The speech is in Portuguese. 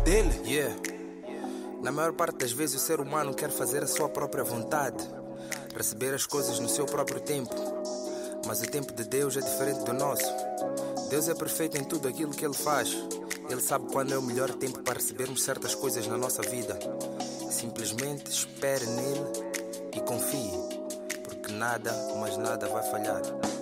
dele. Yeah. Na maior parte das vezes o ser humano quer fazer a sua própria vontade, receber as coisas no seu próprio tempo. Mas o tempo de Deus é diferente do nosso. Deus é perfeito em tudo aquilo que Ele faz. Ele sabe quando é o melhor tempo para recebermos certas coisas na nossa vida. Simplesmente espere nele e confie, porque nada, mas nada vai falhar.